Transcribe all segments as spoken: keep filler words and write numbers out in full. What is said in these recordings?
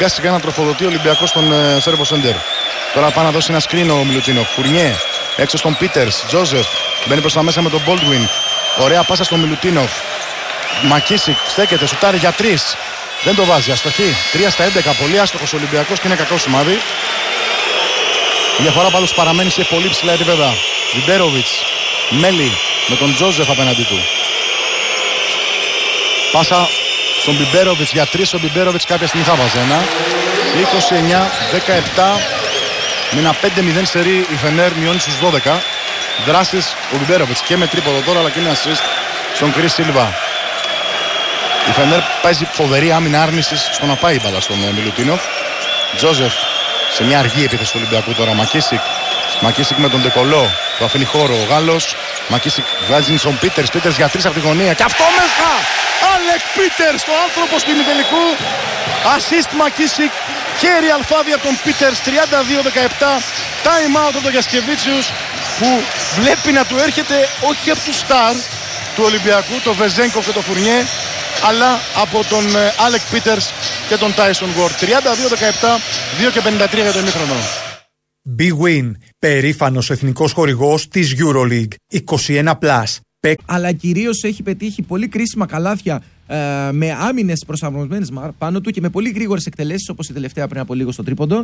σιγά σιγά να τροφοδοτεί ο Ολυμπιακός στον ε, Σέρβο Σέντερ. Τώρα πάει να δώσει ένα σκριν ο Μιλουτίνοφ. Φουρνιέ έξω στον Πίτερς. Τζόζεφ μπαίνει προς τα μέσα με τον Baldwin. Ωραία πάσα στον Μιλουτίνοφ. Μακίσικ στέκεται, σουτάρει για τρεις. Δεν το βάζει, αστοχή. τρία στα έντεκα, πολύ άστοχος ο Ολυμπιακός και είναι κακό σημάδι. Η διαφορά πάντως παραμένει σε πολύ ψηλά επίπεδα. Βιμπέροβιτς, Μέλι με τον Τζόζεφ απέναντί του. Πάσα στον Βιμπέροβιτς για τρεις, ο Βιμπέροβιτς κάποια στιγμή θα βάζει ένα. είκοσι εννιά δεκαεπτά με ένα πέντε μηδέν σερί η Φενέρ μειώνει στους δώδεκα. Δράσεις ο Βιμπέροβιτς και με τρίποδο τώρα αλλά και με assist στον Κρίς Σίλβα. Η Φενέρ παίζει φοβερή άμυνα άρνησης στο να πάει η μπάλα στον Μιλουτίνοφ. Τζόζεφ σε μια αργή επίθεση του Ολυμπιακού τώρα. Μακίσικ. Μακίσικ με τον Ντεκολό. Το αφήνει χώρο ο Γάλλος. Μακίσικ βγάζει στον Πίτερς. Πίτερς για τρεις από τη γωνία. Και αυτό μέσα! Άλεκ Πίτερς, το άνθρωπο του ημιτελικού. Assist Μακίσικ. Χέρι αλφάδι από τον Πίτερς. τριάντα δύο δεκαεπτά. Time out από τον Γιασκεβίτσιους που βλέπει να του έρχεται όχι από τους στάρ του Ολυμπιακού, το Βεζένκοφ και το Φουρνιέ, αλλά από τον Άλεκ Πίτερς και τον Τάισον Γουόρντ. τριάντα δύο δεκαεπτά, δύο και πενήντα τρία για το ημίχρονο. Big Win, περήφανος εθνικός χορηγός της EuroLeague, είκοσι ένα συν. Αλλά κυρίως έχει πετύχει πολύ κρίσιμα καλάθια ε, με άμυνες προσαρμοσμένες πάνω του και με πολύ γρήγορες εκτελέσεις, όπως η τελευταία πριν από λίγο στο τρίποντο.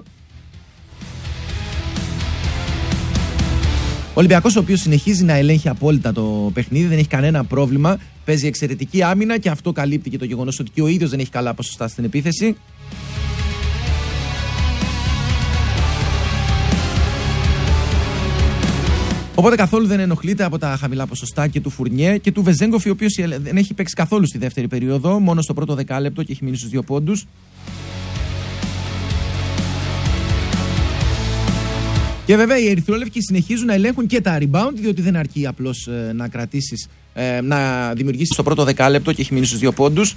Ο Ολυμπιακός, ο οποίος συνεχίζει να ελέγχει απόλυτα το παιχνίδι, δεν έχει κανένα πρόβλημα. Παίζει εξαιρετική άμυνα και αυτό καλύπτει και το γεγονός ότι και ο ίδιος δεν έχει καλά ποσοστά στην επίθεση. Οπότε καθόλου δεν ενοχλείται από τα χαμηλά ποσοστά και του Φουρνιέ και του Βεζένκοφ, ο οποίος δεν έχει παίξει καθόλου στη δεύτερη περίοδο, μόνο στο πρώτο δεκάλεπτο και έχει μείνει στους δύο πόντους. Και βέβαια οι ερυθρόλευκοι συνεχίζουν να ελέγχουν και τα rebound, διότι δεν αρκεί απλώς ε, να κρατήσεις, ε, να δημιουργήσεις στο πρώτο δεκάλεπτο και έχει μείνει στους δύο πόντους.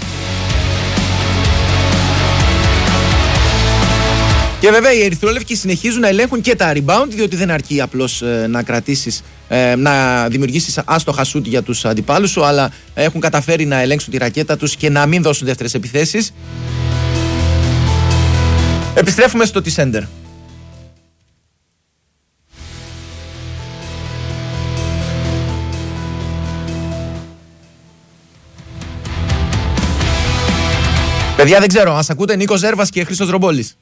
Και βέβαια οι ερυθρόλευκοι συνεχίζουν να ελέγχουν και τα rebound, διότι δεν αρκεί απλώς ε, να κρατήσεις, ε, να δημιουργήσεις άστοχα σούτ για τους αντιπάλους σου, αλλά έχουν καταφέρει να ελέγξουν τη ρακέτα τους και να μην δώσουν δεύτερες επιθέσεις. Επιστρέφουμε στο T-Center. Παιδιά, δεν ξέρω, μας ακούτε? Νίκος Ζέρβας και Χρήστος Ρομπόλης.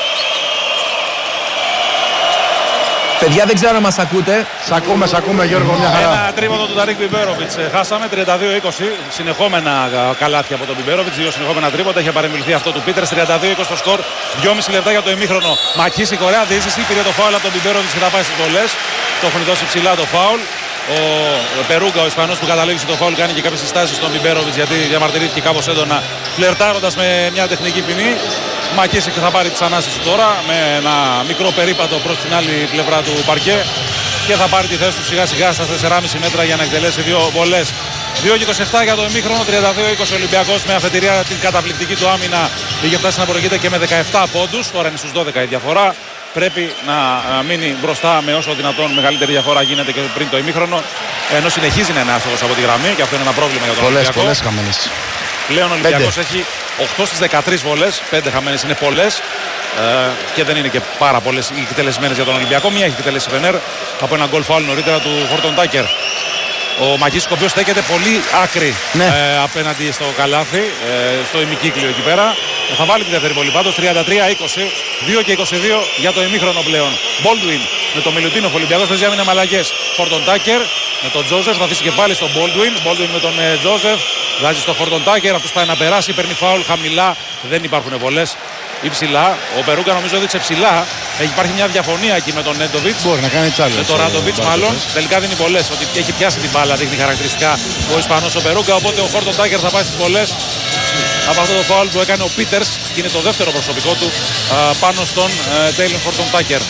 Παιδιά, δεν ξέρω αν μας ακούτε. Σ' ακούμε, σ' ακούμε, Γιώργο, μια χαρά. Ένα τρίποντο του Ταρίκ Βιμπέροβιτς. Χάσαμε τριάντα δύο είκοσι. Συνεχόμενα καλάθια από τον Βιμπέροβιτς. Δύο συνεχόμενα τρίποντα. Είχε παρεμβληθεί αυτό του Πίτερς. τριάντα δύο είκοσι το σκορ. δυόμιση λεπτά για το ημίχρονο. Μακίσικ, ωραία διείσδυση. Πήρε το φάουλ από τον Βιμπέροβιτς και θα πάει στις βολές. Το έχουν δώσει ψηλά το φάουλ. Ο Περούγκα, ο Ισπανός που καταλήγει στο φάουλ, κάνει και κάποιες συστάσεις στον Βιμπέροβιτς γιατί διαμαρτυρήθηκε κάπως έντονα, φλερτάροντας με μια τεχνική ποινή. Μακίσικ θα πάρει τις ανάσεις του τώρα με ένα μικρό περίπατο προς την άλλη πλευρά του παρκέ και θα πάρει τη θέση του σιγά σιγά στα τέσσερα κόμμα πέντε μέτρα για να εκτελέσει δύο βολές. δύο και είκοσι επτά για το ημίχρονο, τριάντα δύο είκοσι Ολυμπιακός με αφετηρία την καταπληκτική του άμυνα. Είχε φτάσει να προηγείται και με δεκαεπτά πόντους, τώρα είναι στους δώδεκα η διαφορά. Πρέπει να μείνει μπροστά με όσο δυνατόν μεγαλύτερη διαφορά γίνεται και πριν το ημίχρονο. Ενώ συνεχίζει να είναι άστοχος από τη γραμμή και αυτό είναι ένα πρόβλημα για τον πολλές, Ολυμπιακό. Πολλές χαμένες. Πλέον ο Ολυμπιακός έχει οκτώ στις δεκατρείς βολές, πέντε χαμένες είναι πολλές ε, και δεν είναι και πάρα πολλές οι εκτελεσμένες για τον Ολυμπιακό. Μία έχει εκτελέσει η Φενέρ από ένα γκολ φάουλ νωρίτερα του Χόρτον Τάκερ. Ο Μακίσικ, ο οποίος στέκεται πολύ άκρη ναι. ε, απέναντι στο καλάθι, ε, στο ημικύκλιο εκεί πέρα. Θα βάλει τη δεύτερη βολή πάντως, τριάντα τρία είκοσι, δύο και είκοσι δύο για το ημίχρονο πλέον. Baldwin με τον Μιλουτίνοφ, ο Ολυμπιακός παίζει άμυνα με αλλαγές. Χόρτον Τάκερ με τον Τζόζεφ, θα αφήσει και πάλι στον Baldwin. Baldwin με τον Τζόζεφ, βγάζει στον Χόρτον Τάκερ, αυτός πάει να περάσει, παίρνει φάουλ χαμηλά, δεν υπάρχουν βολές. Ή ψηλά, ο Περούγκα νομίζω έδειξε ψηλά. Έχει υπάρχει μια διαφωνία εκεί με τον Νέντοβιτς. Μπορεί να κάνει τσάλες. Με τον Ράντοβιτς μάλλον. Τελικά δίνει βολές. Ότι έχει πιάσει την μπάλα, δείχνει χαρακτηριστικά ο Ισπανός ο Περούγκα. Οπότε ο Χόρτον Τάκερ θα πάει στις βολές από αυτό το φάουλ που έκανε ο Πίτερς. Και είναι το δεύτερο προσωπικό του α, πάνω στον Τέιλον Χόρτον Τάκερ.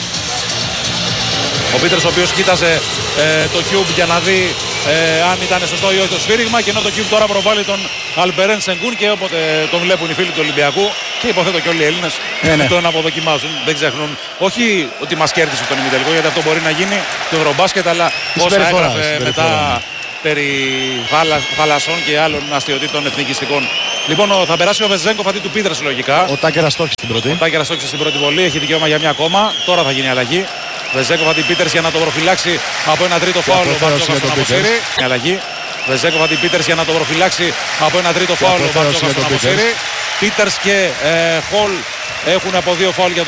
Ο Πίτερς ο οποίος κοίταζε ε, το Cube για να δει ε, αν ήταν σωστό ή όχι το σφύριγμα. Και ενώ το Cube τώρα προβάλλει τον Αλπερέν Σενγκούν και όποτε τον βλέπουν οι φίλοι του Ολυμπιακού και υποθέτω και όλοι οι Έλληνες ναι, ναι. τον αποδοκιμάζουν. Δεν ξεχνούν όχι ότι μας κέρδισε στον ημιτελικό, γιατί αυτό μπορεί να γίνει το Ευρωμπάσκετ, αλλά όσα έγραφε μετά περί θάλασσων και άλλων αστιωτήτων εθνικιστικών Λοιπόν, θα περάσει ο Βεζέγκοφ αντί του Πίτερς λογικά. Ο Τάκερας στόχισε στην πρώτη. Ο Τάκερας στόχισε στην πρώτη βολή, έχει δικαίωμα για μια ακόμα. Τώρα θα γίνει αλλαγή. Βεζέγκοφ αντί Πίτερς για να το προφυλάξει από ένα τρίτο φάουλ. Ο Μπαρτζόκας τον αποσύρει. Αλλαγή. Βεζέγκοφ αντί Πίτερς για να το προφυλάξει από ένα τρίτο φάουλ. Ο Μπαρτζόκας τον αποσύρει. Πίτερς και Χολ έχουν από δύο φάουλ για